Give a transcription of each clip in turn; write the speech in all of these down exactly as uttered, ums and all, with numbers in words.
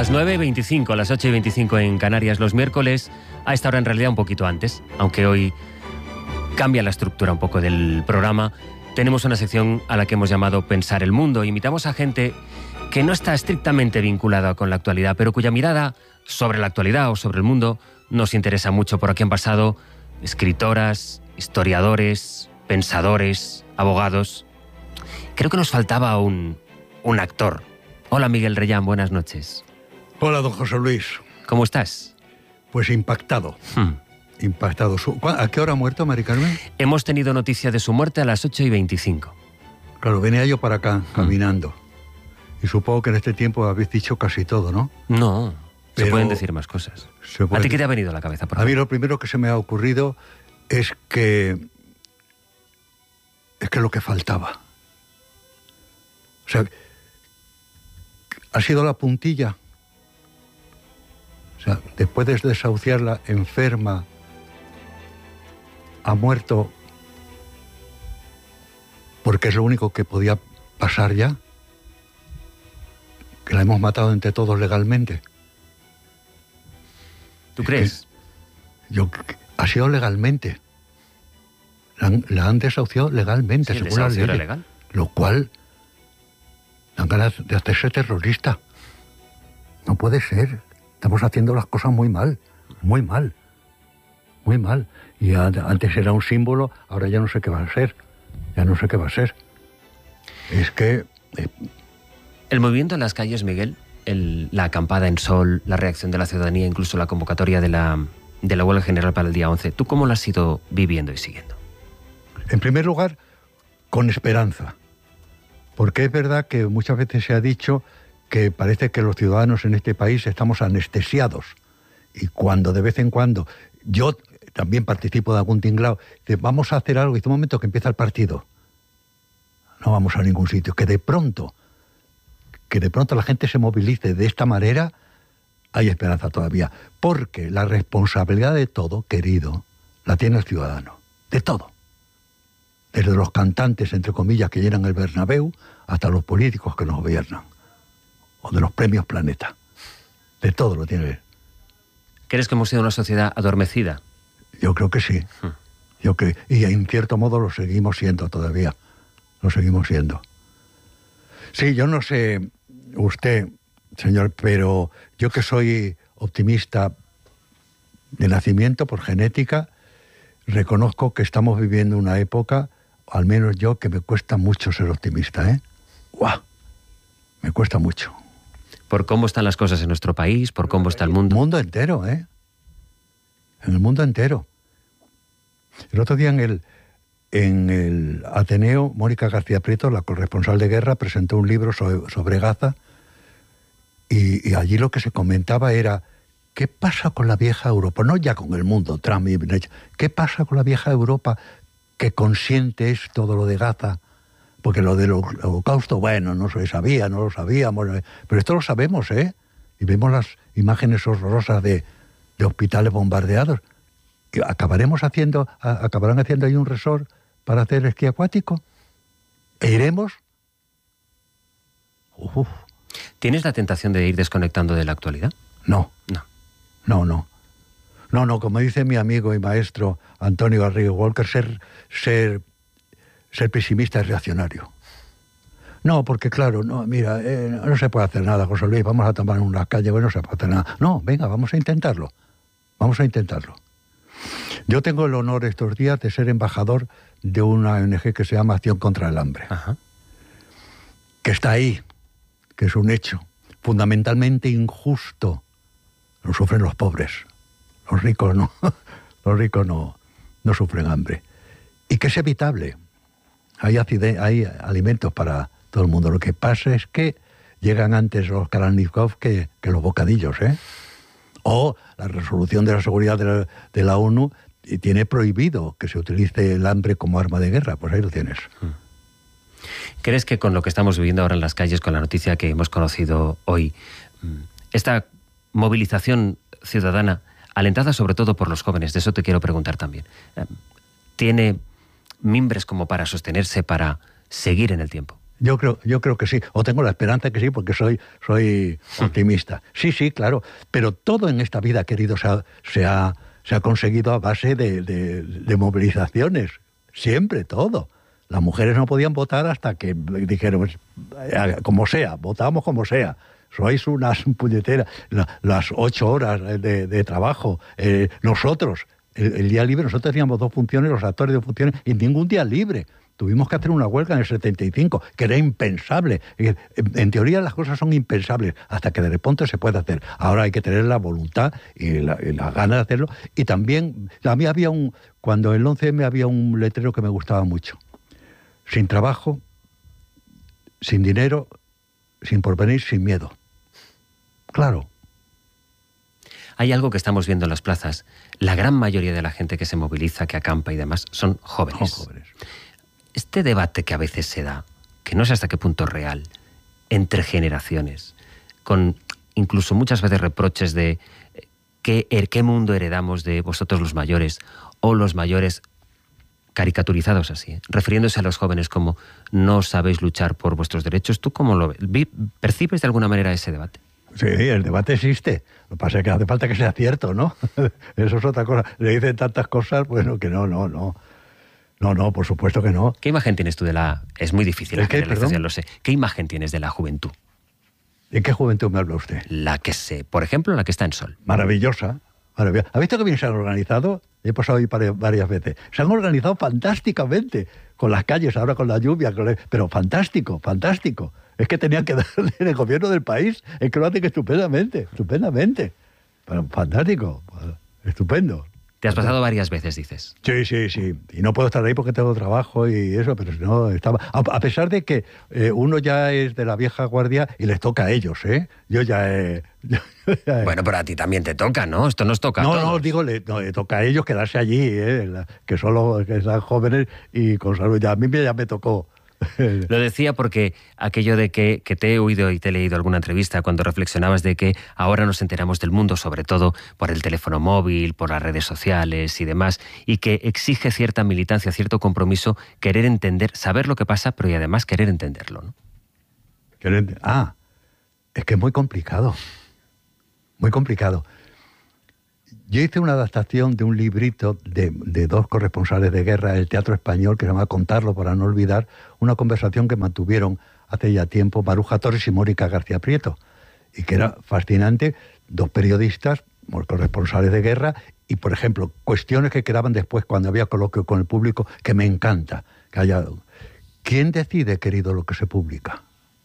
Las nueve y veinticinco, las ocho y veinticinco en Canarias los miércoles, a esta hora en realidad un poquito antes, aunque hoy cambia la estructura un poco del programa. Tenemos una sección a la que hemos llamado Pensar el Mundo. Invitamos a gente que no está estrictamente vinculada con la actualidad, pero cuya mirada sobre la actualidad o sobre el mundo nos interesa mucho. Por aquí han pasado escritoras, historiadores, pensadores, abogados. Creo que nos faltaba un, un actor. Hola Miguel Reyán, buenas noches. Hola, don José Luis. ¿Cómo estás? Pues impactado. Hmm. Impactado. ¿A qué hora ha muerto, Mari Carmen? Hemos tenido noticia de su muerte a las ocho y veinticinco. Claro, venía yo para acá, caminando. Hmm. Y supongo que en este tiempo habéis dicho casi todo, ¿no? No, Pero se pueden decir más cosas. Puede... ¿A ti qué te ha venido a la cabeza, por favor? A mí lo primero que se me ha ocurrido es que... Es que lo que faltaba. O sea, ha sido la puntilla. O sea, después de desahuciarla enferma, ha muerto porque es lo único que podía pasar ya, que la hemos matado entre todos legalmente. ¿Tú crees? Yo, ha sido legalmente. La han, la han desahuciado legalmente, sí, según la ley. Legal. Lo cual dan ganas de hacerse terrorista. No puede ser. Estamos haciendo las cosas muy mal, muy mal, muy mal. Y antes era un símbolo, ahora ya no sé qué va a ser. Ya no sé qué va a ser. Es que... Eh... El movimiento en las calles, Miguel, el, la acampada en Sol, la reacción de la ciudadanía, incluso la convocatoria de la, de la huelga general para el día once, ¿tú cómo lo has ido viviendo y siguiendo? En primer lugar, con esperanza. Porque es verdad que muchas veces se ha dicho que parece que los ciudadanos en este país estamos anestesiados. Y cuando de vez en cuando, yo también participo de algún tinglao, de vamos a hacer algo, y de un momento que empieza el partido, no vamos a ningún sitio. Que de pronto, que de pronto la gente se movilice de esta manera, hay esperanza todavía. Porque la responsabilidad de todo, querido, la tiene el ciudadano. De todo. Desde los cantantes, entre comillas, que llenan el Bernabéu, hasta los políticos que nos gobiernan. O de los premios Planeta. De todo lo tiene. ¿Crees que hemos sido una sociedad adormecida? Yo creo que sí. Hmm. Yo que, y en cierto modo lo seguimos siendo todavía. Lo seguimos siendo. Sí, yo no sé usted, señor, pero yo que soy optimista de nacimiento por genética, reconozco que estamos viviendo una época, al menos yo, que me cuesta mucho ser optimista, ¿eh? ¡Guau! Me cuesta mucho. Por cómo están las cosas en nuestro país, por cómo está el mundo. El mundo entero, ¿eh? En el mundo entero. El otro día en el, en el Ateneo, Mónica García Prieto, la corresponsal de guerra, presentó un libro sobre, sobre Gaza y, y allí lo que se comentaba era ¿qué pasa con la vieja Europa? No ya con el mundo, Trump y... ¿Qué pasa con la vieja Europa que consiente es todo lo de Gaza? Porque lo del holocausto, bueno, no se sabía, no lo sabíamos, pero esto lo sabemos, ¿eh? Y vemos las imágenes horrorosas de, de hospitales bombardeados. Y acabaremos haciendo, a, acabarán haciendo ahí un resort para hacer esquí acuático. ¿E iremos? Uf. ¿Tienes la tentación de ir desconectando de la actualidad? No. No. No, no. No, no, como dice mi amigo y maestro Antonio Garrido Walker, ser... ser Ser pesimista es reaccionario. No, porque claro, no, mira, eh, no se puede hacer nada, José Luis, vamos a tomar una calle, bueno, no se puede hacer nada. No, venga, vamos a intentarlo. Vamos a intentarlo. Yo tengo el honor estos días de ser embajador de una O N G que se llama Acción contra el Hambre. Ajá. Que está ahí, que es un hecho fundamentalmente injusto. Lo sufren los pobres. Los ricos no. Los ricos no, no sufren hambre. Y que es evitable. Hay, acide- hay alimentos para todo el mundo. Lo que pasa es que llegan antes los Kalashnikov que, que los bocadillos, ¿eh? O la resolución de la seguridad de la, de la ONU tiene prohibido que se utilice el hambre como arma de guerra. Pues ahí lo tienes. ¿Crees que con lo que estamos viviendo ahora en las calles, con la noticia que hemos conocido hoy, esta movilización ciudadana, alentada sobre todo por los jóvenes, de eso te quiero preguntar también, tiene mimbres como para sostenerse, para seguir en el tiempo? Yo creo, yo creo que sí, o tengo la esperanza que sí, porque soy, soy optimista. Sí, sí, claro, pero todo en esta vida, querido, se ha, se ha, se ha conseguido a base de, de, de movilizaciones, siempre, todo. Las mujeres no podían votar hasta que dijeron, pues, como sea, votamos como sea. Sois unas puñeteras, la, las ocho horas de, de trabajo, eh, nosotros, el, el día libre, nosotros teníamos dos funciones, los actores de funciones, y ningún día libre. Tuvimos que hacer una huelga en el setenta y cinco, que era impensable. En, en teoría las cosas son impensables, hasta que de repente se puede hacer. Ahora hay que tener la voluntad y la, y la gana de hacerlo. Y también, a mí había un, cuando el once eme había un letrero que me gustaba mucho. Sin trabajo, sin dinero, sin porvenir, sin miedo. Claro. Hay algo que estamos viendo en las plazas. La gran mayoría de la gente que se moviliza, que acampa y demás, son jóvenes. Son jóvenes. Este debate que a veces se da, que no sé hasta qué punto es real, entre generaciones, con incluso muchas veces reproches de qué, qué mundo heredamos de vosotros los mayores, o los mayores caricaturizados así, ¿eh? refiriéndose a los jóvenes como no sabéis luchar por vuestros derechos. ¿Tú cómo lo ves? ¿Percibes de alguna manera ese debate? Sí, el debate existe. Lo que pasa es que hace falta que sea cierto, ¿no? Eso es otra cosa. Le dicen tantas cosas, bueno, que no, no, no. No, no, por supuesto que no. ¿Qué imagen tienes tú de la...? Es muy difícil la generalización, lo sé. ¿Qué imagen tienes de la juventud? ¿De qué juventud me habla usted? La que sé, por ejemplo, la que está en Sol. Maravillosa, maravillosa. ¿Ha visto que bien se han organizado? He pasado ahí varias veces. Se han organizado fantásticamente, con las calles, ahora con la lluvia, con el... pero fantástico, fantástico. Es que tenían que darle el gobierno del país, es que lo hacen estupendamente, estupendamente. Pero fantástico, estupendo. Te has pasado varias veces, dices. Sí, sí, sí. Y no puedo estar ahí porque tengo trabajo y eso, pero si no, estaba... A, a pesar de que eh, uno ya es de la vieja guardia y les toca a ellos, ¿eh? Yo ya he... Yo ya he... Bueno, pero a ti también te toca, ¿no? Esto nos toca no, a todos. No, digo, le, no, le toca a ellos quedarse allí, ¿eh? La, que son los que están jóvenes y con salud. Ya, a mí ya me tocó. Lo decía porque aquello de que, que te he oído y te he leído alguna entrevista cuando reflexionabas de que ahora nos enteramos del mundo sobre todo por el teléfono móvil, por las redes sociales y demás, y que exige cierta militancia, cierto compromiso, querer entender, saber lo que pasa, pero y además querer entenderlo, ¿no? Querer, ah, es que es muy complicado, muy complicado. Yo hice una adaptación de un librito de, de dos corresponsales de guerra del Teatro Español que se llama Contarlo para no olvidar, una conversación que mantuvieron hace ya tiempo Maruja Torres y Mónica García Prieto, y que era fascinante, dos periodistas, corresponsales de guerra, y por ejemplo, cuestiones que quedaban después cuando había coloquio con el público, que me encanta, que haya... ¿Quién decide, querido, lo que se publica?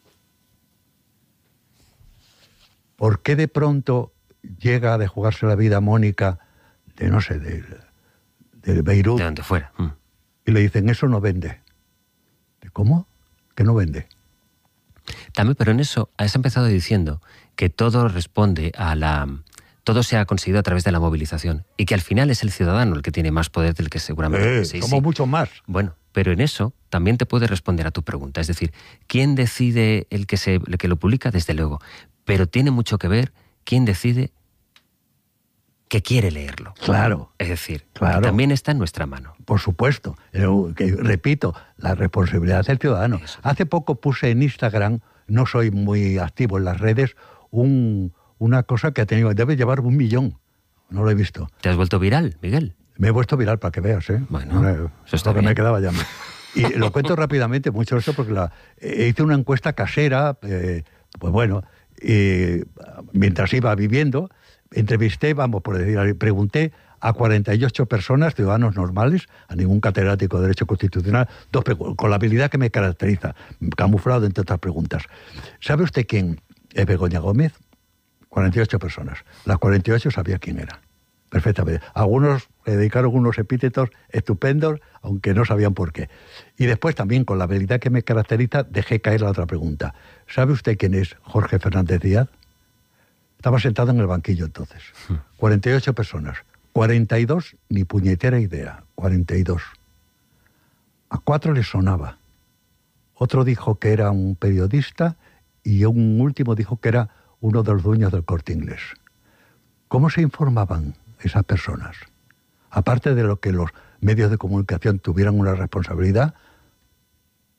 ¿Por qué de pronto llega de jugarse la vida Mónica de, no sé, de, de Beirut? De donde fuera. Mm. Y le dicen, eso no vende. ¿Cómo? ¿Que no vende? También, pero en eso has empezado diciendo que todo responde a la... Todo se ha conseguido a través de la movilización y que al final es el ciudadano el que tiene más poder del que seguramente... Eh, sí, somos sí. mucho más. Bueno, pero en eso también te puede responder a tu pregunta. Es decir, ¿quién decide el que, se, el que lo publica? Desde luego. Pero tiene mucho que ver quién decide que quiere leerlo. Claro. Es decir, claro. Que también está en nuestra mano. Por supuesto. Pero, que, repito, la responsabilidad del ciudadano. Eso. Hace poco puse en Instagram, no soy muy activo en las redes, un, una cosa que ha tenido, debe llevar un millón. No lo he visto. ¿Te has vuelto viral, Miguel? Me he vuelto viral para que veas, ¿eh? Bueno, me, eso está porque bien. me quedaba ya. Y lo cuento rápidamente, mucho eso, porque la, eh, hice una encuesta casera, eh, pues bueno, y mientras iba viviendo, entrevisté, vamos por decir, pregunté a cuarenta y ocho personas, ciudadanos normales, a ningún catedrático de Derecho Constitucional, dos, con la habilidad que me caracteriza, camuflado entre otras preguntas. ¿Sabe usted quién es Begoña Gómez? cuarenta y ocho personas. Las cuarenta y ocho sabía quién era. Perfectamente. Algunos le dedicaron unos epítetos estupendos, aunque no sabían por qué. Y después también, con la habilidad que me caracteriza, dejé caer la otra pregunta. ¿Sabe usted quién es Jorge Fernández Díaz? Estaba sentado en el banquillo entonces. cuarenta y ocho personas. cuarenta y dos, ni puñetera idea. cuarenta y dos. A cuatro les sonaba. Otro dijo que era un periodista y un último dijo que era uno de los dueños del Corte Inglés. ¿Cómo se informaban esas personas? Aparte de lo que los medios de comunicación tuvieran una responsabilidad,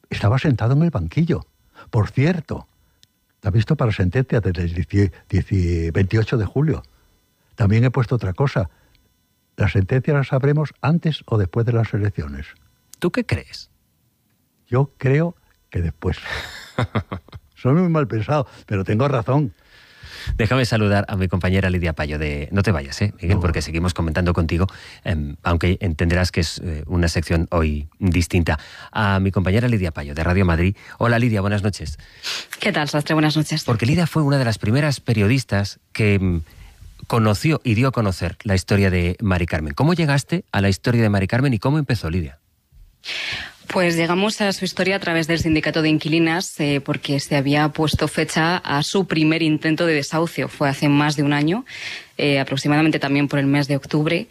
estaba sentado en el banquillo. Por cierto, ¿te has visto para sentencia desde el veintiocho de julio? También he puesto otra cosa. Las sentencias las sabremos antes o después de las elecciones. ¿Tú qué crees? Yo creo que después. Soy muy mal pensado, pero tengo razón. Déjame saludar a mi compañera Lidia Payo de... No te vayas, ¿eh, Miguel? No. Porque seguimos comentando contigo, eh, aunque entenderás que es eh, una sección hoy distinta. A mi compañera Lidia Payo de Radio Madrid. Hola Lidia, buenas noches. ¿Qué tal, Sastre? Buenas noches. Porque Lidia fue una de las primeras periodistas que mm, conoció y dio a conocer la historia de Mari Carmen. ¿Cómo llegaste a la historia de Mari Carmen y cómo empezó, Lidia? Pues llegamos a su historia a través del sindicato de inquilinas eh, porque se había puesto fecha a su primer intento de desahucio. Fue hace más de un año, eh, aproximadamente también por el mes de octubre.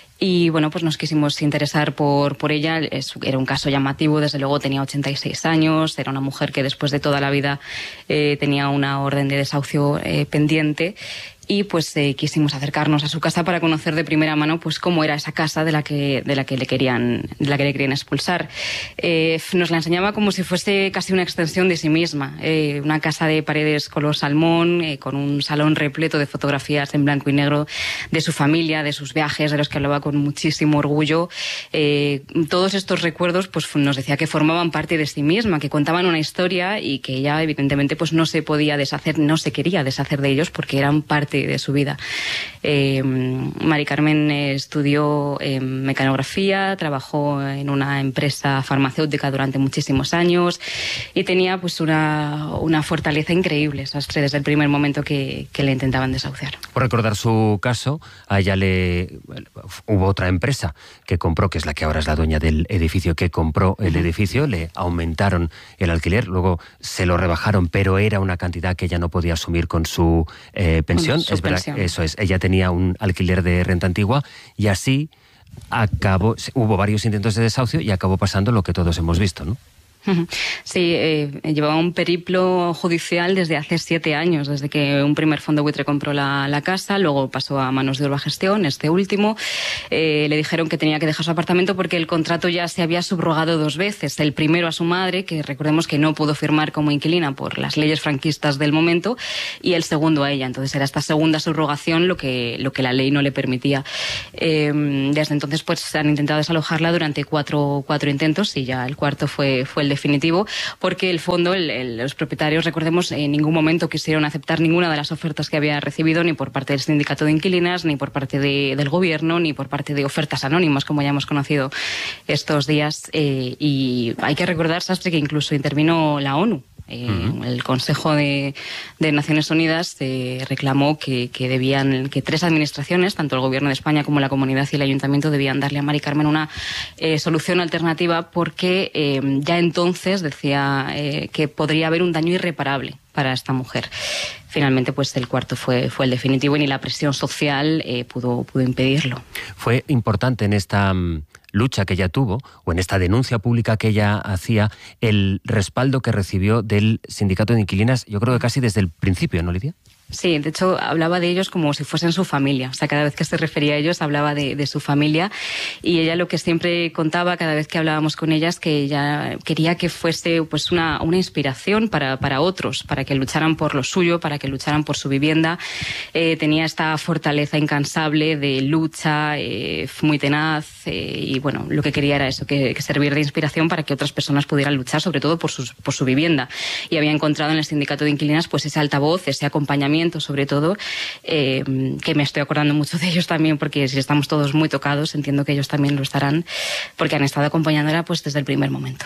Y bueno, pues nos quisimos interesar por, por ella. Es, era un caso llamativo, desde luego tenía ochenta y seis años, era una mujer que después de toda la vida eh, tenía una orden de desahucio eh, pendiente. Y pues eh, quisimos acercarnos a su casa para conocer de primera mano pues cómo era esa casa de la que de la que le querían de la que le querían expulsar. Eh, nos la enseñaba como si fuese casi una extensión de sí misma, eh, una casa de paredes color salmón, eh, con un salón repleto de fotografías en blanco y negro de su familia, de sus viajes, de los que hablaba con muchísimo orgullo. Eh, todos estos recuerdos pues nos decía que formaban parte de sí misma, que contaban una historia y que ella evidentemente pues no se podía deshacer, no se quería deshacer de ellos porque eran parte de su vida. Eh, Mari Carmen estudió eh, mecanografía, trabajó en una empresa farmacéutica durante muchísimos años y tenía pues una, una fortaleza increíble desde el primer momento que, que le intentaban desahuciar. Por recordar su caso, a ella le hubo otra empresa que compró, que es la que ahora es la dueña del edificio, que compró el edificio, le aumentaron el alquiler, luego se lo rebajaron, pero era una cantidad que ella no podía asumir con su eh, pensión. Su es verdad, pensión. Eso es. Ella tenía un alquiler de renta antigua y así acabó. Hubo varios intentos de desahucio y acabó pasando lo que todos hemos visto, ¿no? Sí, eh, llevaba un periplo judicial desde hace siete años, desde que un primer fondo buitre compró la, la casa, luego pasó a manos de Urbagestión, este último. Eh, le dijeron que tenía que dejar su apartamento porque el contrato ya se había subrogado dos veces. El primero a su madre, que recordemos que no pudo firmar como inquilina por las leyes franquistas del momento, y el segundo a ella. Entonces era esta segunda subrogación lo que, lo que la ley no le permitía. Eh, desde entonces pues han intentado desalojarla durante cuatro, cuatro intentos y ya el cuarto fue, fue el definitivo, porque el fondo, el, el, los propietarios, recordemos, en ningún momento quisieron aceptar ninguna de las ofertas que había recibido, ni por parte del sindicato de inquilinas, ni por parte de, del gobierno, ni por parte de ofertas anónimas, como ya hemos conocido estos días. Eh, y hay que recordar, Sastre, que incluso intervino la ONU. Eh, uh-huh. El Consejo de, de Naciones Unidas eh, reclamó que, que debían, que tres administraciones, tanto el Gobierno de España como la Comunidad y el Ayuntamiento, debían darle a Mari Carmen una eh, solución alternativa porque eh, ya entonces decía eh, que podría haber un daño irreparable para esta mujer. Finalmente, pues el cuarto fue, fue el definitivo y ni la presión social eh, pudo, pudo impedirlo. Fue importante en esta um, lucha que ella tuvo, o en esta denuncia pública que ella hacía, el respaldo que recibió del sindicato de inquilinas, yo creo que casi desde el principio, ¿no, Lidia? Sí, de hecho hablaba de ellos como si fuesen su familia, o sea, cada vez que se refería a ellos hablaba de, de su familia, y ella lo que siempre contaba cada vez que hablábamos con ella es que ella quería que fuese pues una, una inspiración para, para otros, para que lucharan por lo suyo, para que lucharan por su vivienda. Eh, tenía esta fortaleza incansable de lucha, eh, muy tenaz, eh, y bueno, lo que quería era eso, que, que servir de inspiración para que otras personas pudieran luchar, sobre todo por, sus, por su vivienda, y había encontrado en el sindicato de inquilinas pues ese altavoz, ese acompañamiento sobre todo, eh, que me estoy acordando mucho de ellos también, porque si estamos todos muy tocados, entiendo que ellos también lo estarán, porque han estado acompañándola pues desde el primer momento.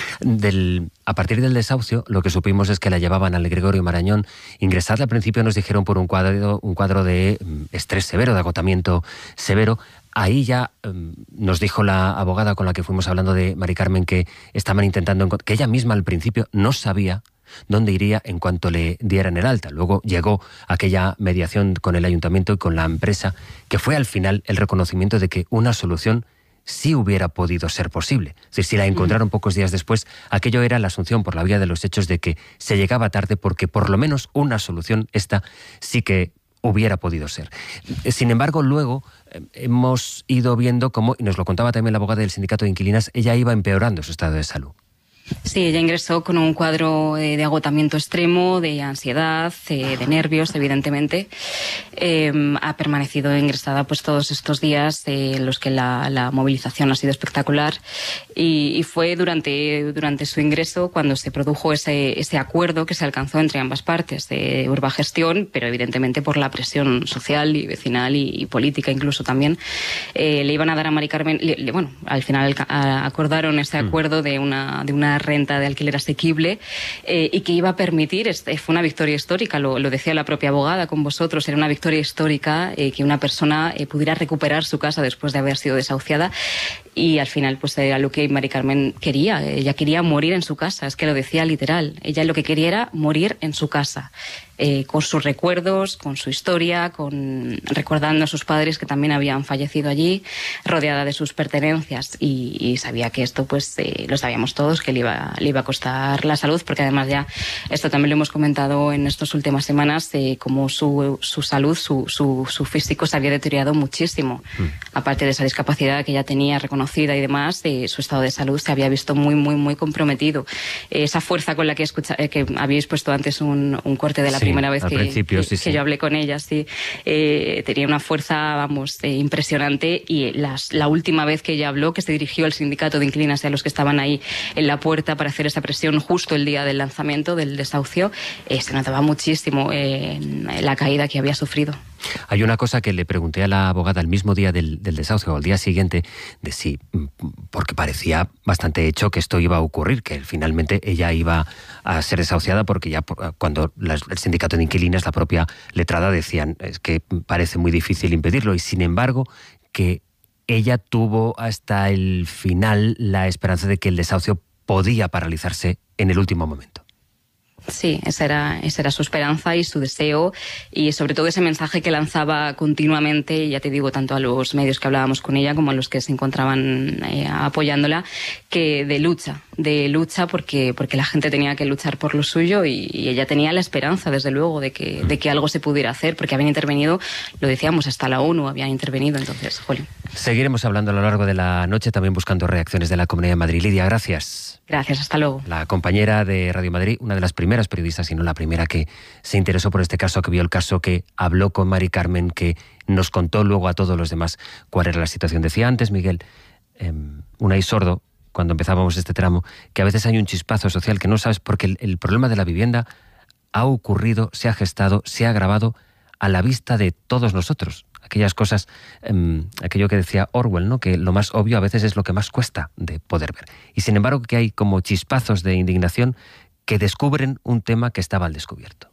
Del, a partir del desahucio, lo que supimos es que la llevaban al Gregorio Marañón. Ingresada al principio nos dijeron por un cuadro, un cuadro de estrés severo, de agotamiento severo. Ahí ya um, nos dijo la abogada con la que fuimos hablando de Mari Carmen que estaban intentando, que ella misma al principio no sabía dónde iría en cuanto le dieran el alta. Luego llegó aquella mediación con el ayuntamiento y con la empresa, que fue al final el reconocimiento de que una solución sí hubiera podido ser posible. Es decir, si la encontraron pocos días después, aquello era la asunción por la vía de los hechos de que se llegaba tarde porque por lo menos una solución esta sí que hubiera podido ser. Sin embargo, luego eh, hemos ido viendo cómo, y nos lo contaba también la abogada del sindicato de inquilinas, ella iba empeorando su estado de salud. Sí, ella ingresó con un cuadro eh, de agotamiento extremo, de ansiedad, eh, de nervios, evidentemente. Eh, ha permanecido ingresada pues todos estos días eh, en los que la, la movilización ha sido espectacular y, y fue durante, durante su ingreso cuando se produjo ese, ese acuerdo que se alcanzó entre ambas partes de Urbagestión, pero evidentemente por la presión social y vecinal y, y política incluso también. Eh, le iban a dar a Mari Carmen, le, le, bueno, al final a, acordaron ese acuerdo de una, de una renta de alquiler asequible eh, y que iba a permitir, este, fue una victoria histórica, lo, lo decía la propia abogada con vosotros, era una victoria histórica eh, que una persona eh, pudiera recuperar su casa después de haber sido desahuciada y al final pues era lo que Mari Carmen quería, ella quería morir en su casa, es que lo decía literal, ella lo que quería era morir en su casa. Eh, con sus recuerdos, con su historia, con recordando a sus padres que también habían fallecido allí, rodeada de sus pertenencias y, y sabía que esto pues eh, lo sabíamos todos, que le iba, le iba a costar la salud, porque además ya esto también lo hemos comentado en estas últimas semanas, eh, como su, su salud, su, su, su físico se había deteriorado muchísimo. Mm. Aparte de esa discapacidad que ya tenía reconocida y demás, eh, su estado de salud se había visto muy, muy, muy comprometido. Eh, esa fuerza con la que, escucha, eh, que habíais puesto antes un, un corte de la sí. primera vez que, sí, que, sí. que yo hablé con ella, sí, eh, tenía una fuerza, vamos, eh, impresionante y las, la última vez que ella habló, que se dirigió al sindicato de inquilinas y a los que estaban ahí en la puerta para hacer esa presión justo el día del lanzamiento, del desahucio, eh, se notaba muchísimo eh, la caída que había sufrido. Hay una cosa que le pregunté a la abogada el mismo día del, del desahucio o al día siguiente, de sí, porque parecía bastante hecho que esto iba a ocurrir, que finalmente ella iba a ser desahuciada, porque ya cuando las, el sindicato de inquilinas, la propia letrada, decían es que parece muy difícil impedirlo, y sin embargo que ella tuvo hasta el final la esperanza de que el desahucio podía paralizarse en el último momento. Sí, esa era, esa era su esperanza y su deseo, y sobre todo ese mensaje que lanzaba continuamente, ya te digo, tanto a los medios que hablábamos con ella como a los que se encontraban eh, apoyándola, que de lucha, de lucha porque, porque la gente tenía que luchar por lo suyo y, y ella tenía la esperanza, desde luego, de que, de que algo se pudiera hacer, porque habían intervenido, lo decíamos, hasta la ONU había intervenido, entonces, jolín. Seguiremos hablando a lo largo de la noche, también buscando reacciones de la Comunidad de Madrid. Lidia, gracias. Gracias, hasta luego. La compañera de Radio Madrid, una de las primeras periodistas, si no la primera, que se interesó por este caso, que vio el caso, que habló con Mari Carmen, que nos contó luego a todos los demás cuál era la situación. Decía antes, Miguel, eh, Unai Sordo, cuando empezábamos este tramo, que a veces hay un chispazo social que no sabes, porque el, el problema de la vivienda ha ocurrido, se ha gestado, se ha agravado a la vista de todos nosotros. Aquellas cosas, eh, aquello que decía Orwell, ¿no? Que lo más obvio a veces es lo que más cuesta de poder ver. Y sin embargo que hay como chispazos de indignación que descubren un tema que estaba al descubierto.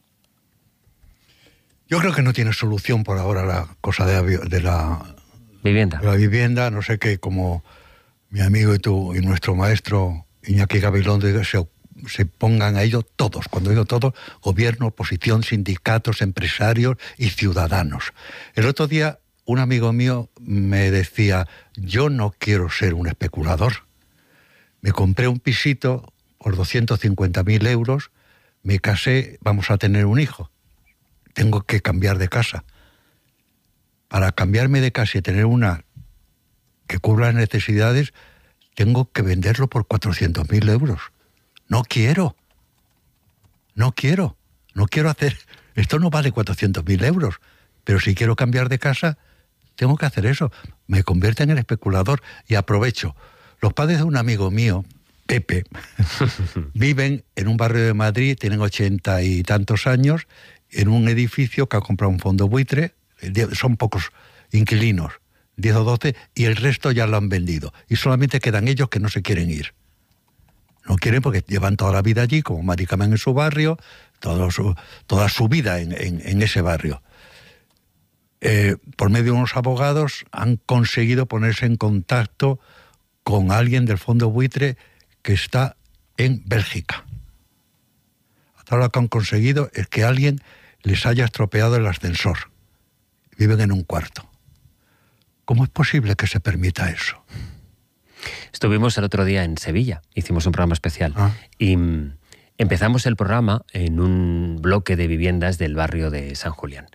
Yo creo que no tiene solución por ahora la cosa de la, de la vivienda. De la vivienda, no sé qué, como mi amigo y tú y nuestro maestro Iñaki Gabilondo se, se pongan a ello todos. Cuando digo todos, gobierno, oposición, sindicatos, empresarios y ciudadanos. El otro día un amigo mío me decía, yo no quiero ser un especulador. Me compré un pisito por doscientos cincuenta mil euros, me casé, vamos a tener un hijo. Tengo que cambiar de casa. Para cambiarme de casa y tener una que cubra las necesidades, tengo que venderlo por cuatrocientos mil euros. No quiero. No quiero. No quiero hacer... Esto no vale cuatrocientos mil euros. Pero si quiero cambiar de casa, tengo que hacer eso. Me convierte en el especulador y aprovecho. Los padres de un amigo mío, Pepe, viven en un barrio de Madrid, tienen ochenta y tantos años, en un edificio que ha comprado un fondo buitre, son pocos inquilinos, diez o doce, y el resto ya lo han vendido. Y solamente quedan ellos que no se quieren ir. No quieren porque llevan toda la vida allí, como Mari Carmen en su barrio, todo su, toda su vida en, en, en ese barrio. Eh, por medio de unos abogados han conseguido ponerse en contacto con alguien del fondo buitre que está en Bélgica. Hasta ahora lo que han conseguido es que alguien les haya estropeado el ascensor. Viven en un cuarto. ¿Cómo es posible que se permita eso? Estuvimos el otro día en Sevilla, hicimos un programa especial, ah. y mm, empezamos el programa en un bloque de viviendas del barrio de San Julián.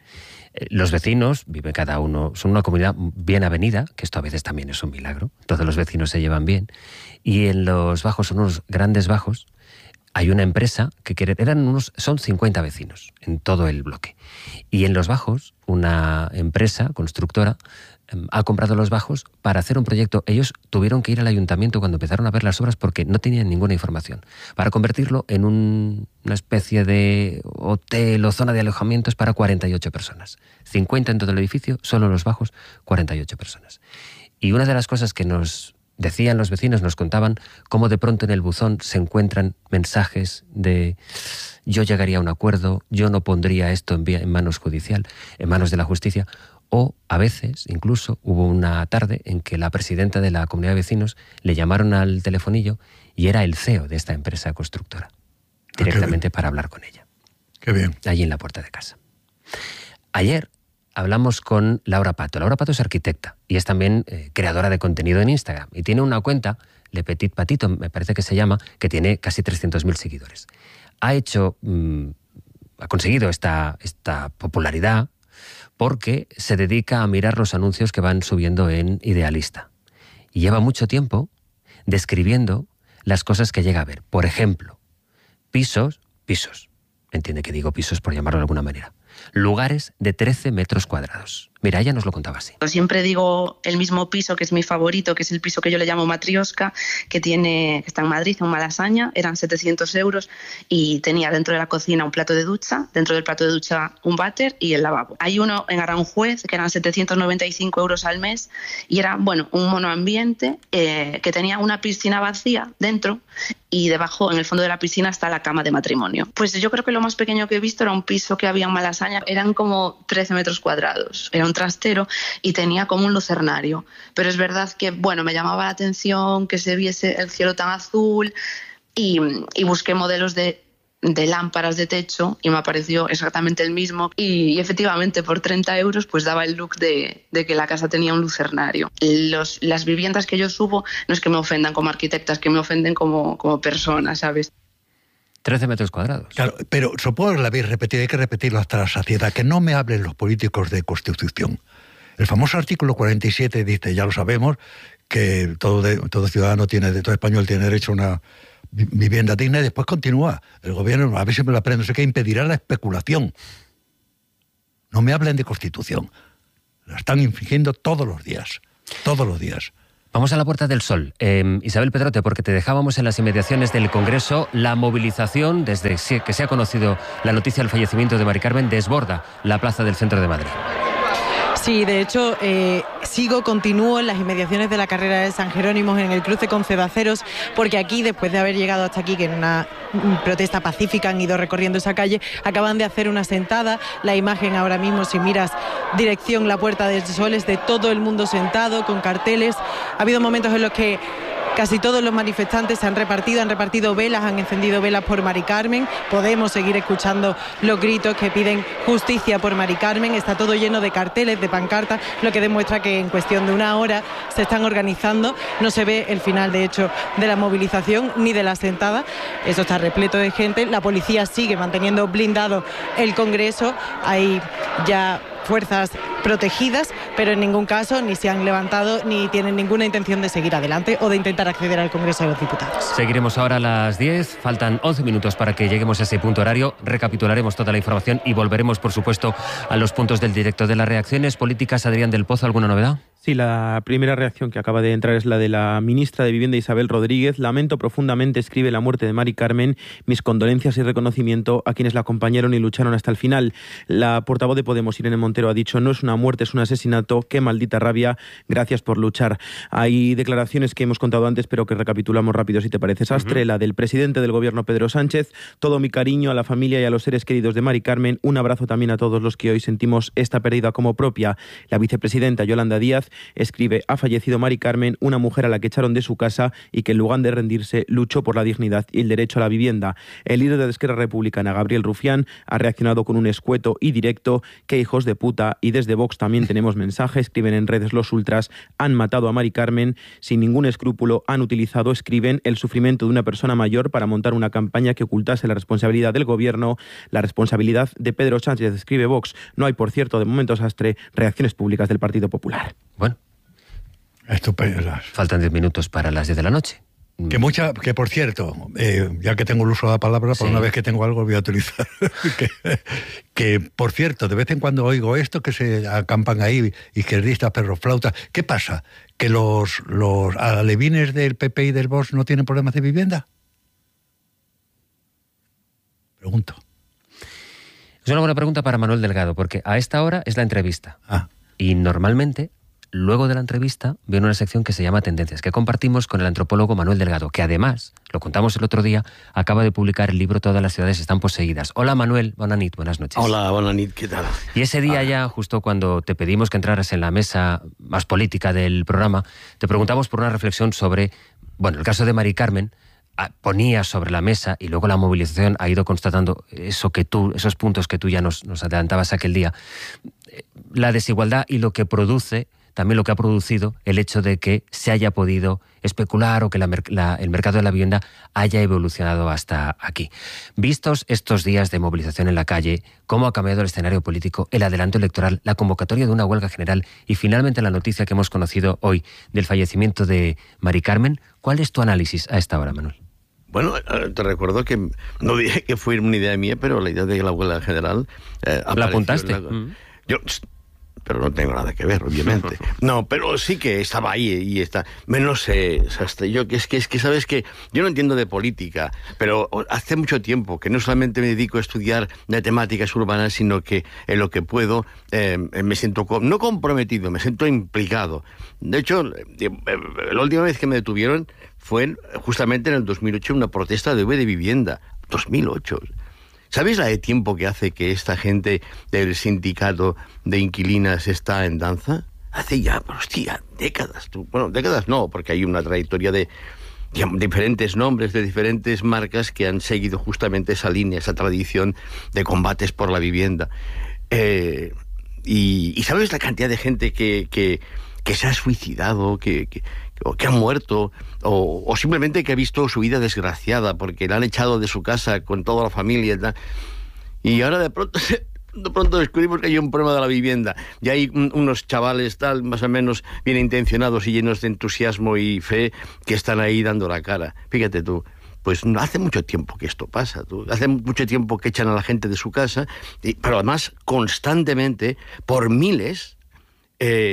Eh, los vecinos viven cada uno, son una comunidad bien avenida, que esto a veces también es un milagro, todos los vecinos se llevan bien, y en los bajos, son unos grandes bajos, hay una empresa que quiere, eran unos, son cincuenta vecinos en todo el bloque. Y en los bajos, una empresa constructora eh, ha comprado los bajos para hacer un proyecto. Ellos tuvieron que ir al ayuntamiento cuando empezaron a ver las obras porque no tenían ninguna información. Para convertirlo en un, una especie de hotel o zona de alojamientos para cuarenta y ocho personas. cincuenta en todo el edificio, solo los bajos, cuarenta y ocho personas. Y una de las cosas que nos decían los vecinos, nos contaban cómo de pronto en el buzón se encuentran mensajes de yo llegaría a un acuerdo, yo no pondría esto en, vía, en manos judicial, en manos de la justicia, o a veces, incluso, hubo una tarde en que la presidenta de la comunidad de vecinos le llamaron al telefonillo y era el C E O de esta empresa constructora, directamente ah, para hablar con ella. Qué bien. Allí en la puerta de casa. Ayer hablamos con Laura Pato. Laura Pato es arquitecta y es también eh, creadora de contenido en Instagram. Y tiene una cuenta, Le Petit Patito, me parece que se llama, que tiene casi trescientos mil seguidores. Ha hecho, mmm, ha conseguido esta, esta popularidad porque se dedica a mirar los anuncios que van subiendo en Idealista. Y lleva mucho tiempo describiendo las cosas que llega a ver. Por ejemplo, pisos, pisos, entiende que digo pisos por llamarlo de alguna manera, lugares de trece metros cuadrados. Mira, ella nos lo contaba así. Siempre digo el mismo piso, que es mi favorito, que es el piso que yo le llamo Matrioska, que tiene, que está en Madrid, en Malasaña, eran setecientos euros y tenía dentro de la cocina un plato de ducha, dentro del plato de ducha un váter y el lavabo. Hay uno en Aranjuez que eran setecientos noventa y cinco euros al mes y era, bueno, un monoambiente eh, que tenía una piscina vacía dentro y debajo, en el fondo de la piscina, está la cama de matrimonio. Pues yo creo que lo más pequeño que he visto era un piso que había en Malasaña, eran como trece metros cuadrados, era un trastero y tenía como un lucernario. Pero es verdad que, bueno, me llamaba la atención que se viese el cielo tan azul y, y busqué modelos de, de lámparas de techo y me apareció exactamente el mismo y, y efectivamente por treinta euros pues daba el look de, de que la casa tenía un lucernario. Los, las viviendas que yo subo no es que me ofendan como arquitectas, que me ofenden como, como personas, ¿sabes? trece metros cuadrados. Claro, pero supongo que lo habéis repetido, hay que repetirlo hasta la saciedad, que no me hablen los políticos de Constitución. El famoso artículo cuarenta y siete dice, ya lo sabemos, que todo, de, todo ciudadano tiene, de todo español tiene derecho a una vivienda digna, y después continúa. El gobierno, a ver si me lo aprendo, sé que impedirá la especulación. No me hablen de Constitución. La están infringiendo todos los días, todos los días. Vamos a la Puerta del Sol. Eh, Isabel Pedrote, porque te dejábamos en las inmediaciones del Congreso. La movilización, desde que se ha conocido la noticia del fallecimiento de Mari Carmen, desborda la plaza del centro de Madrid. Sí, de hecho, eh, sigo, continúo en las inmediaciones de la carrera de San Jerónimo, en el cruce con Cedaceros, porque aquí, después de haber llegado hasta aquí, que en una protesta pacífica han ido recorriendo esa calle, acaban de hacer una sentada. La imagen ahora mismo, si miras dirección la Puerta del Sol, es de todo el mundo sentado, con carteles. Ha habido momentos en los que casi todos los manifestantes se han repartido, han repartido velas, han encendido velas por Mari Carmen. Podemos seguir escuchando los gritos que piden justicia por Mari Carmen. Está todo lleno de carteles, de pancartas, lo que demuestra que en cuestión de una hora se están organizando. No se ve el final, de hecho, de la movilización ni de la sentada. Eso está repleto de gente. La policía sigue manteniendo blindado el Congreso. Hay ya fuerzas protegidas, pero en ningún caso ni se han levantado ni tienen ninguna intención de seguir adelante o de intentar acceder al Congreso de los Diputados. Seguiremos ahora a las diez, faltan once minutos para que lleguemos a ese punto horario, recapitularemos toda la información y volveremos, por supuesto, a los puntos del directo de las reacciones políticas. Adrián del Pozo, ¿alguna novedad? Sí, la primera reacción que acaba de entrar es la de la ministra de Vivienda, Isabel Rodríguez. Lamento profundamente, escribe, la muerte de Mari Carmen. Mis condolencias y reconocimiento a quienes la acompañaron y lucharon hasta el final. La portavoz de Podemos, Irene Montero, ha dicho: no es una muerte, es un asesinato. Qué maldita rabia. Gracias por luchar. Hay declaraciones que hemos contado antes, pero que recapitulamos rápido, si te parece, Sastre. Uh-huh. La del presidente del Gobierno, Pedro Sánchez. Todo mi cariño a la familia y a los seres queridos de Mari Carmen. Un abrazo también a todos los que hoy sentimos esta pérdida como propia. La vicepresidenta, Yolanda Díaz, Escribe: ha fallecido Mari Carmen, una mujer a la que echaron de su casa y que en lugar de rendirse luchó por la dignidad y el derecho a la vivienda. El líder de la Esquerra Republicana, Gabriel Rufián, ha reaccionado con un escueto y directo: qué hijos de puta. Y desde Vox también tenemos mensajes. Escriben en redes los ultras: han matado a Mari Carmen sin ningún escrúpulo, han utilizado, escriben, el sufrimiento de una persona mayor para montar una campaña que ocultase la responsabilidad del gobierno, la responsabilidad de Pedro Sánchez. Escribe Vox: no hay, por cierto, de momento sastre, reacciones públicas del Partido Popular. Bueno, estupendo. Faltan diez minutos para las diez de la noche. Que mucha, que por cierto, eh, ya que tengo el uso de la palabra, por sí. Una vez que tengo algo voy a utilizar. que, que, por cierto, de vez en cuando oigo esto, que se acampan ahí, izquierdistas, perroflautas. ¿Qué pasa? ¿Que los, los alevines del P P y del Vox no tienen problemas de vivienda? Pregunto. Es una buena pregunta para Manuel Delgado, porque a esta hora es la entrevista. Ah. Y normalmente, luego de la entrevista, viene una sección que se llama Tendencias, que compartimos con el antropólogo Manuel Delgado, que además, lo contamos el otro día, acaba de publicar el libro Todas las ciudades están poseídas. Hola Manuel, bona nit, buenas noches. Hola, bona nit, ¿qué tal? Y ese día ya, justo cuando te pedimos que entraras en la mesa más política del programa, te preguntamos por una reflexión sobre, bueno, el caso de Mari Carmen. Ponía sobre la mesa, y luego la movilización ha ido constatando eso que tú, esos puntos que tú ya nos, nos adelantabas aquel día, la desigualdad y lo que produce, también lo que ha producido el hecho de que se haya podido especular o que la, la, el mercado de la vivienda haya evolucionado hasta aquí. Vistos estos días de movilización en la calle, cómo ha cambiado el escenario político, el adelanto electoral, la convocatoria de una huelga general y finalmente la noticia que hemos conocido hoy del fallecimiento de Mari Carmen, ¿cuál es tu análisis a esta hora, Manuel? Bueno, te recuerdo que no dije que fue una idea mía, pero la idea de la huelga general... Eh, ¿La apuntaste? La... Mm. Yo... Pero no tengo nada que ver, obviamente. No, pero sí que estaba ahí y está... No sé, Sastre, yo que es que, es que sabes que yo no entiendo de política, pero hace mucho tiempo que no solamente me dedico a estudiar de temáticas urbanas, sino que en lo que puedo eh, me siento, no comprometido, me siento implicado. De hecho, la última vez que me detuvieron fue justamente en el dos mil ocho, una protesta de de vivienda. dos mil ocho. ¿Sabéis la de tiempo que hace que esta gente del sindicato de inquilinas está en danza? Hace ya, hostia, décadas. Bueno, décadas no, porque hay una trayectoria de digamos, diferentes nombres, de diferentes marcas que han seguido justamente esa línea, esa tradición de combates por la vivienda. Eh, y, y ¿sabes la cantidad de gente que, que, que se ha suicidado, que... que o que ha muerto, o, o simplemente que ha visto su vida desgraciada porque la han echado de su casa con toda la familia y tal? Y ahora de pronto, de pronto descubrimos que hay un problema de la vivienda y hay un, unos chavales tal, más o menos bien intencionados y llenos de entusiasmo y fe, que están ahí dando la cara. Fíjate tú, pues hace mucho tiempo que esto pasa, tú. Hace mucho tiempo que echan a la gente de su casa, y, pero además constantemente, por miles, eh,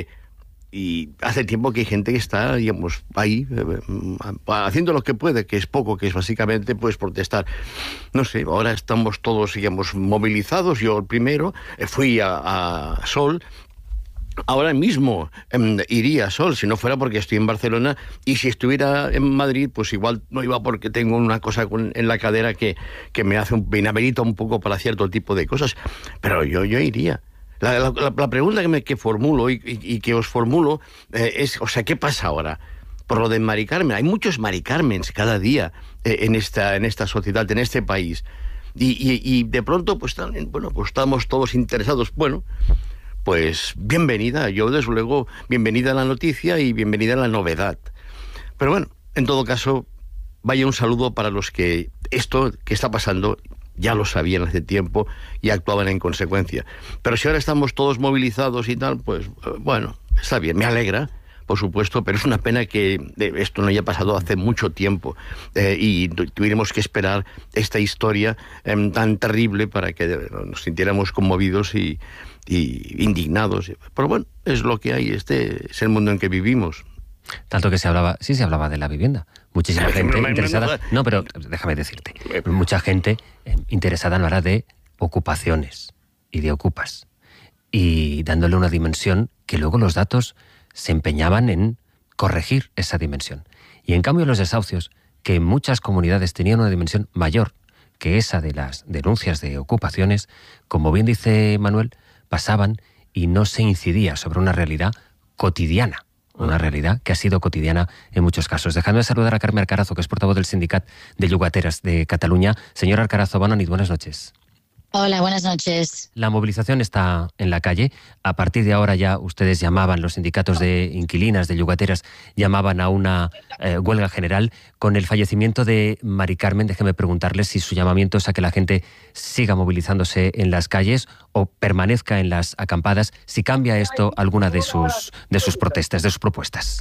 y hace tiempo que hay gente que está, digamos, ahí eh, haciendo lo que puede, que es poco, que es básicamente pues protestar. No sé, ahora estamos todos, digamos, movilizados. Yo el primero eh, fui a, a Sol. Ahora mismo eh, iría a Sol, si no fuera porque estoy en Barcelona, y si estuviera en Madrid, pues igual no iba porque tengo una cosa con, en la cadera que, que me hace un, me inhabilita un poco para cierto tipo de cosas. Pero yo, yo iría. La, la, la pregunta que me que formulo y, y, y que os formulo eh, es, o sea, ¿qué pasa ahora? Por lo de Mari Carmen. Hay muchos Mari Carmens cada día eh, en, esta, en esta sociedad, en este país. Y, y, y de pronto, pues, bueno, pues estamos todos interesados. Bueno, pues bienvenida. Yo, desde luego, bienvenida a la noticia y bienvenida a la novedad. Pero bueno, en todo caso, vaya un saludo para los que esto que está pasando ya lo sabían hace tiempo y actuaban en consecuencia. Pero si ahora estamos todos movilizados y tal, pues bueno, está bien, me alegra, por supuesto, pero es una pena que esto no haya pasado hace mucho tiempo eh, y tuviéramos que esperar esta historia eh, tan terrible para que nos sintiéramos conmovidos y, y indignados. Pero bueno, es lo que hay, este es el mundo en que vivimos. Tanto que se hablaba, sí se hablaba de la vivienda. Muchísima gente interesada. No, pero déjame decirte, mucha gente interesada en hablar de ocupaciones y de ocupas. Y dándole una dimensión que luego los datos se empeñaban en corregir esa dimensión. Y en cambio los desahucios, que en muchas comunidades tenían una dimensión mayor que esa de las denuncias de ocupaciones, como bien dice Manuel, pasaban y no se incidía sobre una realidad cotidiana. Una realidad que ha sido cotidiana en muchos casos. Dejadme saludar a Carme Alcarazo, que es portavoz del Sindicat de Llogateres de Cataluña. Señora Alcarazo, bona nit, buenas noches. Hola, buenas noches. La movilización está en la calle. A partir de ahora ya ustedes llamaban, los sindicatos de inquilinas, de llogateras, llamaban a una eh, huelga general. Con el fallecimiento de Mari Carmen, déjeme preguntarle si su llamamiento es a que la gente siga movilizándose en las calles o permanezca en las acampadas, si cambia esto alguna de sus, de sus protestas, de sus propuestas.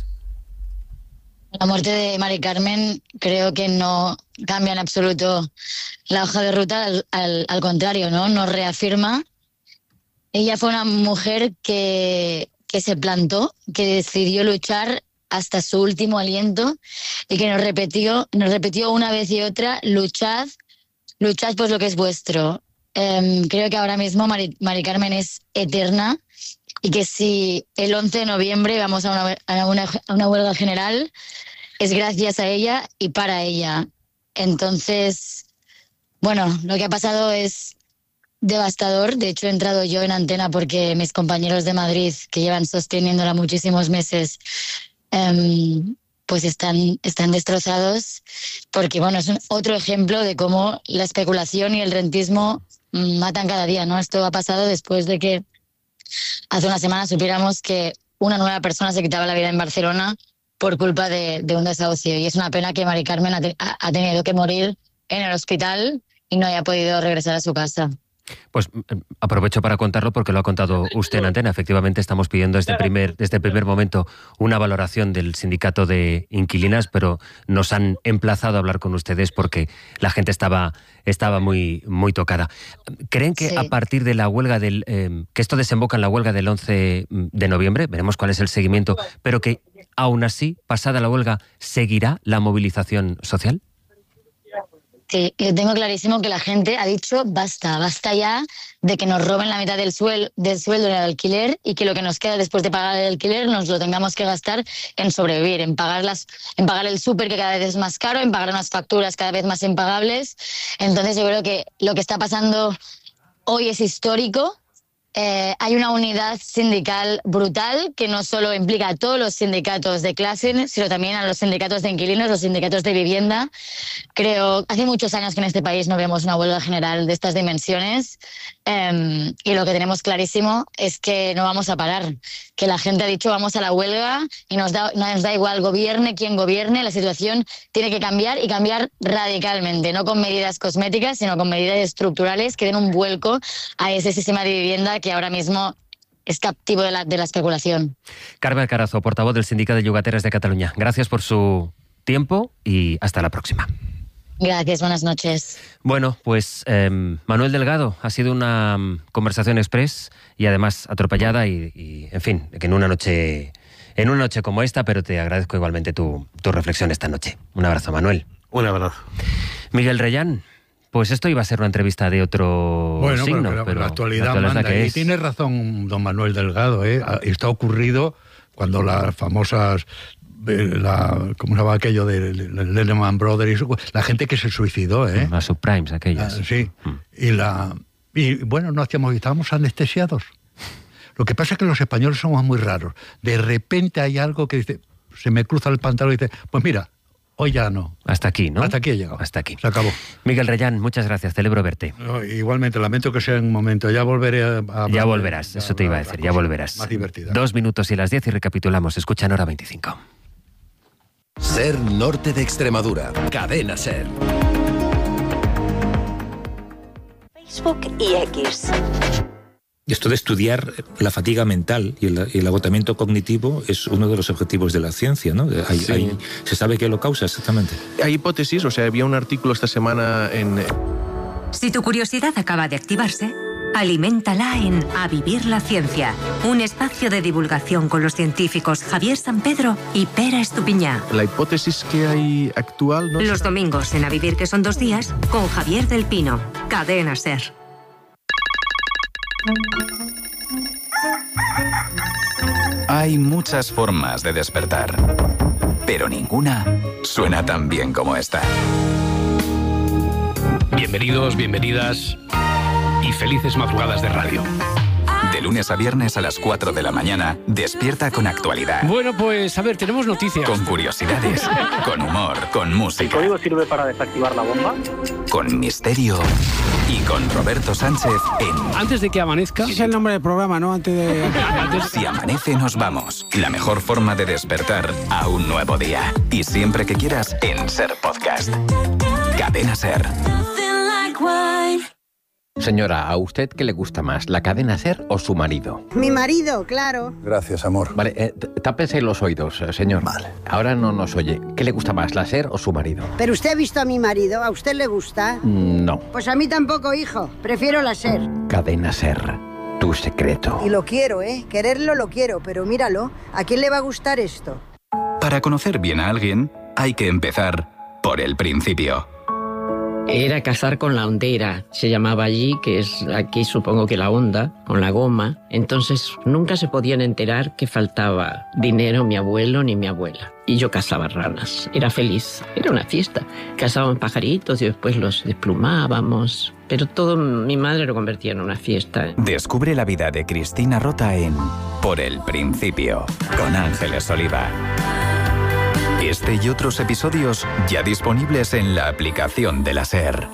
La muerte de Mari Carmen creo que no cambia en absoluto la hoja de ruta, al, al, al contrario, ¿no? Nos reafirma. Ella fue una mujer que, que se plantó, que decidió luchar hasta su último aliento y que nos repitió, nos repitió una vez y otra, luchad, luchad por lo que es vuestro. Eh, creo que ahora mismo Mari, Mari Carmen es eterna y que si el once de noviembre vamos a una, a una, a una huelga general, es gracias a ella y para ella. Entonces, bueno, lo que ha pasado es devastador. De hecho, he entrado yo en antena porque mis compañeros de Madrid, que llevan sosteniéndola muchísimos meses, eh, pues están, están destrozados. Porque, bueno, es un, otro ejemplo de cómo la especulación y el rentismo matan cada día, ¿no? Esto ha pasado después de que hace una semana supiéramos que una nueva persona se quitaba la vida en Barcelona por culpa de, de un desahucio. Y es una pena que Mari Carmen ha, te, ha tenido que morir en el hospital y no haya podido regresar a su casa. Pues aprovecho para contarlo porque lo ha contado usted en antena. Efectivamente estamos pidiendo desde el primer, desde el primer momento una valoración del sindicato de inquilinas, pero nos han emplazado a hablar con ustedes porque la gente estaba, estaba muy, muy tocada. ¿Creen que sí, a partir de la huelga del... Eh, que esto desemboca en la huelga del once de noviembre, veremos cuál es el seguimiento, pero que aún así, pasada la huelga, seguirá la movilización social? Sí, yo tengo clarísimo que la gente ha dicho basta, basta ya de que nos roben la mitad del, suel, del sueldo en el alquiler y que lo que nos queda después de pagar el alquiler nos lo tengamos que gastar en sobrevivir, en pagar, las, en pagar el súper que cada vez es más caro, en pagar unas facturas cada vez más impagables. Entonces yo creo que lo que está pasando hoy es histórico. Eh, hay una unidad sindical brutal que no solo implica a todos los sindicatos de clase, sino también a los sindicatos de inquilinos, los sindicatos de vivienda. Creo, hace muchos años que en este país no vemos una huelga general de estas dimensiones eh, y lo que tenemos clarísimo es que no vamos a parar, que la gente ha dicho vamos a la huelga y nos da, nos da igual gobierne quien gobierne, la situación tiene que cambiar y cambiar radicalmente, no con medidas cosméticas, sino con medidas estructurales que den un vuelco a ese sistema de vivienda que ahora mismo es captivo de la, de la especulación. Carme Alcarazo, portavoz del Sindicato de Llogateres de Cataluña. Gracias por su tiempo y hasta la próxima. Gracias, buenas noches. Bueno, pues eh, Manuel Delgado, ha sido una um, conversación express y además atropellada y, y, en fin, que en una noche en una noche como esta, pero te agradezco igualmente tu, tu reflexión esta noche. Un abrazo, Manuel. Un abrazo. Miguel Reyán. Pues esto iba a ser una entrevista de otro bueno, signo. Pero, pero, pero la actualidad, la actualidad manda. que Y es. tiene razón don Manuel Delgado, ¿eh? Está ocurrido cuando las famosas... La, ¿cómo se llama aquello de Lehman Brothers? La gente que se suicidó, ¿eh? Las subprimes, aquellas. Ah, sí. Mm. Y, la, y bueno, no hacíamos, estábamos anestesiados. Lo que pasa es que los españoles somos muy raros. De repente hay algo que dice, se me cruza el pantalón y dice, pues mira, hoy ya no. Hasta aquí, ¿no? Hasta aquí he llegado. Hasta aquí. Se acabó. Miguel Reyán, muchas gracias. Celebro verte. No, igualmente, lamento que sea en un momento. Ya volveré a... a ya volverás, eso te iba a decir. Ya volverás. Más divertida. Dos minutos y las diez y recapitulamos. Escuchan Hora veinticinco. Ser Norte de Extremadura. Cadena Ser. Facebook y X. Esto de estudiar la fatiga mental y el, y el agotamiento cognitivo es uno de los objetivos de la ciencia, ¿no? Hay, sí. hay, ¿Se sabe qué lo causa exactamente? Hay hipótesis, o sea, había un artículo esta semana en... Si tu curiosidad acaba de activarse, aliméntala en A Vivir la Ciencia, un espacio de divulgación con los científicos Javier Sampedro y Pera Estupiñá. La hipótesis que hay actual... ¿no? Los domingos en A Vivir, que son dos días, con Javier del Pino, Cadena Ser. Hay muchas formas de despertar, pero ninguna suena tan bien como esta. Bienvenidos, bienvenidas y felices madrugadas de radio. De lunes a viernes a las cuatro de la mañana, despierta con actualidad. Bueno, pues a ver, tenemos noticias. Con curiosidades, con humor, con música. ¿El código sirve para desactivar la bomba? Con misterio y con Roberto Sánchez en... Antes de que amanezca... Ese es el nombre del programa, ¿no? Antes de... Antes... Si amanece, nos vamos. La mejor forma de despertar a un nuevo día. Y siempre que quieras, en Ser Podcast. Cadena Ser. Señora, ¿a usted qué le gusta más, la cadena SER o su marido? Mi marido, claro. Gracias, amor. Vale, eh, tápese los oídos, señor. Vale. Ahora no nos oye. ¿Qué le gusta más, la SER o su marido? Pero usted ha visto a mi marido, ¿a usted le gusta? No. Pues a mí tampoco, hijo. Prefiero la SER. Cadena SER, tu secreto. Y lo quiero, ¿eh? Quererlo lo quiero, pero míralo. ¿A quién le va a gustar esto? Para conocer bien a alguien, hay que empezar por el principio. Era cazar con la hondera, se llamaba allí, que es aquí supongo que la honda, con la goma. Entonces nunca se podían enterar que faltaba dinero mi abuelo ni mi abuela. Y yo cazaba ranas, era feliz, era una fiesta. Cazábamos pajaritos y después los desplumábamos. Pero todo mi madre lo convertía en una fiesta. Descubre la vida de Cristina Rota en Por el Principio, con Ángeles Oliva. Este y otros episodios ya disponibles en la aplicación de la SER.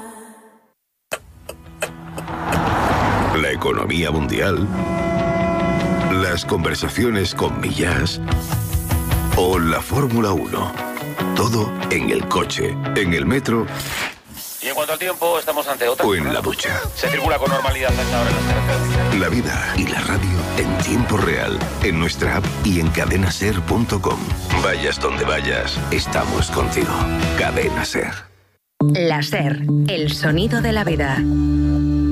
La economía mundial, las conversaciones con Millás o la Fórmula uno. Todo en el coche, en el metro. Y en cuanto al tiempo, estamos ante otra. O en la ducha. Se circula con normalidad hasta ahora en las carreteras. La vida y la radio en tiempo real, en nuestra app y en cadena ser punto com. Vayas donde vayas, estamos contigo. Cadena SER. La SER, el sonido de la vida.